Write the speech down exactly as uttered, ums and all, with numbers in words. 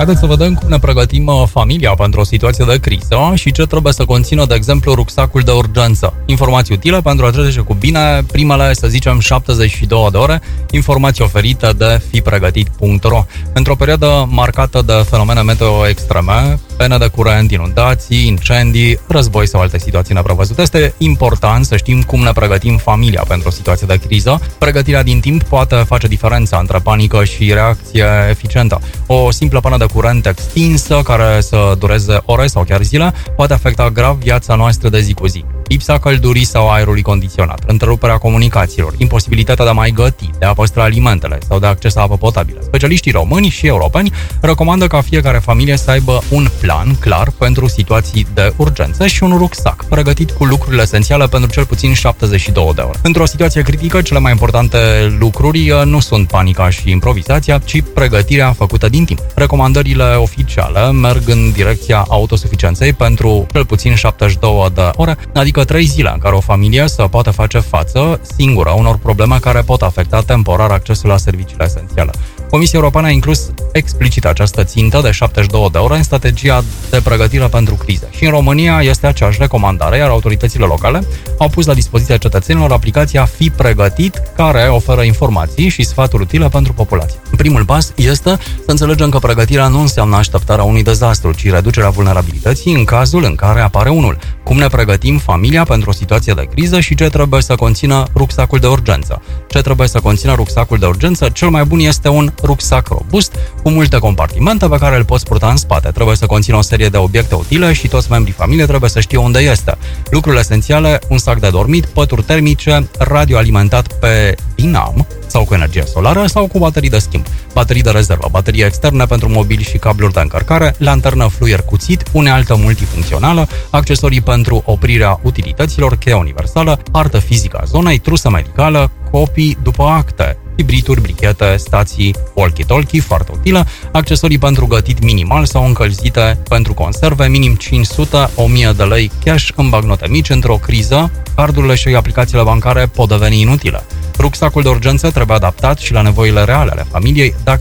Haideți să vedem cum ne pregătim familia pentru o situație de criză și ce trebuie să conțină, de exemplu, rucsacul de urgență. Informații utile pentru a trece cu bine primele, să zicem, șaptezeci și două de ore, informații oferite de fi pregătit punct ro. Într-o perioadă marcată de fenomene meteo extreme, pene de curent, inundații, incendii, război sau alte situații neprevăzute, este important să știm cum ne pregătim familia pentru o situație de criză. Pregătirea din timp poate face diferența între panică și reacție eficientă. O simplă pană de curent extinsă, care să dureze ore sau chiar zile, poate afecta grav viața noastră de zi cu zi. Lipsa căldurii sau aerului condiționat, întreruperea comunicațiilor, imposibilitatea de a mai găti, de a păstra alimentele sau de a accesa apă potabilă. Specialiștii români și europeni recomandă ca fiecare familie să aibă un plan clar pentru situații de urgență și un rucsac pregătit cu lucrurile esențiale pentru cel puțin șaptezeci și două de ore. Într-o situație critică, cele mai importante lucruri nu sunt panica și improvizația, ci pregătirea făcută din timp. Recomandările oficiale merg în direcția autosuficienței pentru cel puțin șaptezeci și două de ore, adică trei zile în care o familie să poată face față singură unor probleme care pot afecta temporar accesul la serviciile esențiale. Comisia Europeană a inclus explicit această țintă de șaptezeci și două de ore în strategia de pregătire pentru crize. Și în România este aceeași recomandare, iar autoritățile locale au pus la dispoziția cetățenilor aplicația Fi Pregătit, care oferă informații și sfaturi utile pentru populație. Primul pas este să înțelegem că pregătirea nu înseamnă așteptarea unui dezastru, ci reducerea vulnerabilității în cazul în care apare unul. Cum ne pregătim familia pentru o situație de criză și ce trebuie să conțină rucsacul de urgență. Ce trebuie să conțină rucsacul de urgență? Cel mai bun este un rucsac robust, cu multe compartimente pe care îl poți purta în spate. Trebuie să conțină o serie de obiecte utile și toți membrii familiei trebuie să știe unde este. Lucrurile esențiale: un sac de dormit, pături termice, radio alimentat pe dinam sau cu energie solară sau cu baterii de schimb, baterii de rezervă, baterii externe pentru mobili și cabluri de încărcare, lanternă fluier cuțit, unealtă multifuncțională, accesorii pentru oprirea utilităților, cheia universală, hartă fizică a zonei, trusă medicală, copii după acte, hibrituri, brichete, stații, walkie-talkie, foarte utilă, accesorii pentru gătit minimal sau încălzite pentru conserve, minim cinci sute - o mie de lei cash în bagnote mici. Într-o criză, cardurile și aplicațiile bancare pot deveni inutile. Rucsacul de urgență trebuie adaptat și la nevoile reale ale familiei. Dacă